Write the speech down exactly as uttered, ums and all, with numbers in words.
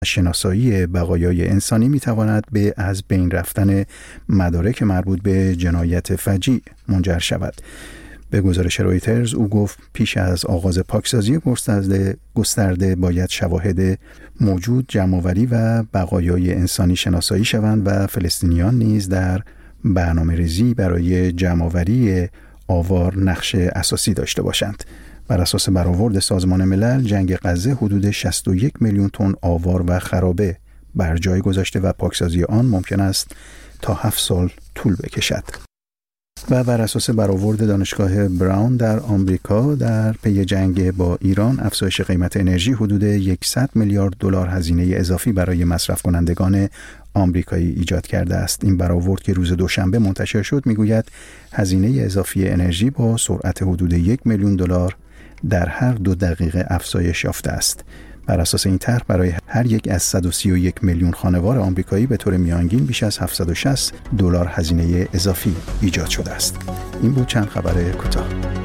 شناسایی بقایای انسانی میتواند به از بین رفتن مدارک مربوط به جنایت فجیع منجر شود. به گزارش رویترز او گفت پیش از آغاز پاکسازی گسترده گسترده باید شواهد موجود جمع‌آوری و بقایای انسانی شناسایی شوند و فلسطینیان نیز در برنامه‌ریزی برای جمع‌آوری آوار نقش اساسی داشته باشند. بر اساس برآورد سازمان ملل، جنگ غزه حدود شصت و یک میلیون تن آوار و خرابه بر جای گذاشته و پاکسازی آن ممکن است تا هفت سال طول بکشد. و بر اساس برآورد دانشگاه براون در آمریکا، در پی جنگ با ایران، افزایش قیمت انرژی حدود صد میلیارد دلار هزینه اضافی برای مصرف کنندگان آمریکایی ایجاد کرده است. این برآورد که روز دوشنبه منتشر شد میگوید هزینه اضافی انرژی با سرعت حدود یک میلیون دلار در هر دو دقیقه افزایش یافته است. بر اساس این طرح برای هر یک از صد و سی و یک میلیون خانوار آمریکایی به طور میانگین بیش از هفتصد و شصت دلار هزینه اضافی ایجاد شده است. این بود چند خبر کوتاه.